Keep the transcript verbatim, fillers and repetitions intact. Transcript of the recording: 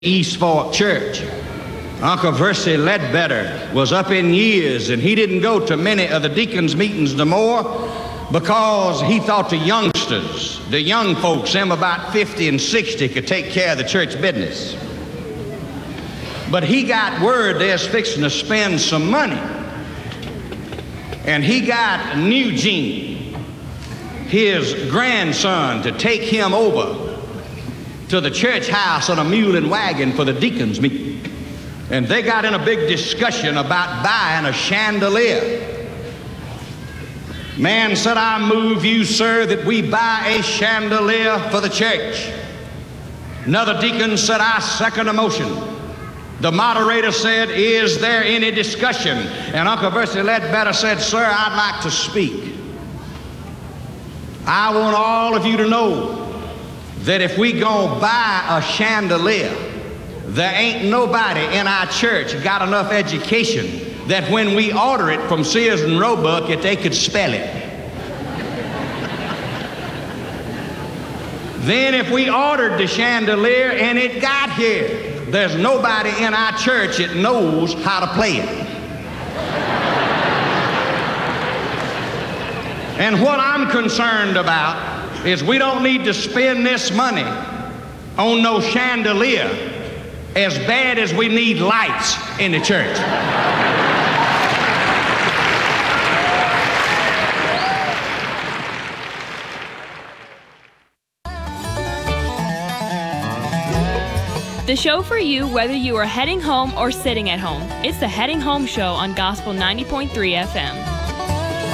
East Fork Church. Uncle Versi Ledbetter was up in years, and he didn't go to many of the deacons' meetings no more because he thought the youngsters, the young folks, them about fifty and sixty, could take care of the church business. But he got word they was fixing to spend some money, and he got Eugene, his grandson, to take him over to the church house on a mule and wagon for the deacons' meeting. And they got in a big discussion about buying a chandelier. Man said, I move you, sir, that we buy a chandelier for the church. Another deacon said, I second a motion. The moderator said, is there any discussion? And Uncle Versi Ledbetter said, sir, I'd like to speak. I want all of you to know that if we gonna buy a chandelier, there ain't nobody in our church got enough education that when we order it from Sears and Roebuck, that they could spell it. Then if we ordered the chandelier and it got here, there's nobody in our church that knows how to play it. And what I'm concerned about is we don't need to spend this money on no chandelier as bad as we need lights in the church. The show for you, whether you are heading home or sitting at home. It's the Heading Home Show on Gospel ninety point three F M.